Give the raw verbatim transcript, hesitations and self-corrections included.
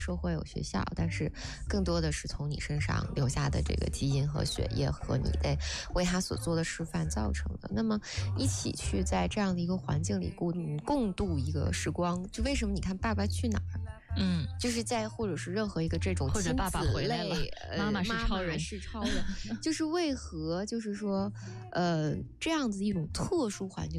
社会有学校，但是更多的是从你身上留下的这个基因和血液和你的为他所做的示范造成的。那么一起去在这样的一个环境里共共度一个时光，就为什么你看《爸爸去哪儿》， 嗯， 就是在或者是任何一个这种或者爸爸回来了， 呃、 妈妈是超人， 是超人，就是为何就是说，呃，这样子一种特殊环境